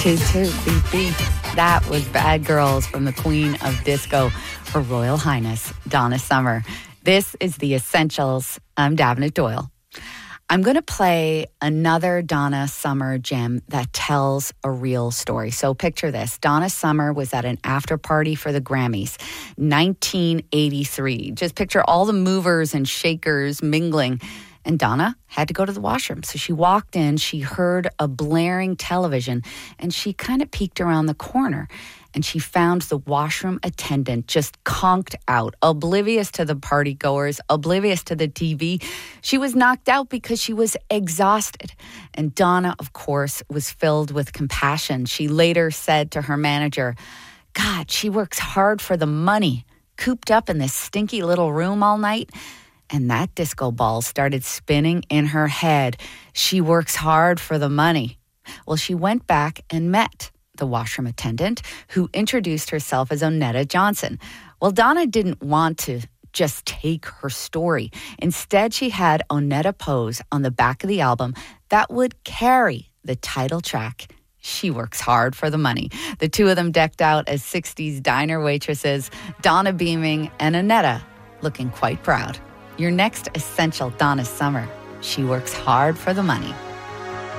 Toot toot, beep beep. That was Bad Girls from the Queen of Disco, Her Royal Highness, Donna Summer. This is The Essentials. I'm Davenant Doyle. I'm going to play another Donna Summer gem that tells a real story. So picture this. Donna Summer was at an after party for the Grammys, 1983. Just picture all the movers and shakers mingling. And Donna had to go to the washroom. So she walked in, she heard a blaring television, and she kind of peeked around the corner. And she found the washroom attendant just conked out, oblivious to the partygoers, oblivious to the TV. She was knocked out because she was exhausted. And Donna, of course, was filled with compassion. She later said to her manager, "God, she works hard for the money, cooped up in this stinky little room all night." And that disco ball started spinning in her head. She works hard for the money. Well, she went back and met the washroom attendant, who introduced herself as Onetta Johnson. Well, Donna didn't want to just take her story. Instead, she had Onetta pose on the back of the album that would carry the title track, She Works Hard for the Money. The two of them decked out as 60s diner waitresses, Donna beaming and Onetta looking quite proud. Your next essential Donna Summer, She Works Hard for the Money.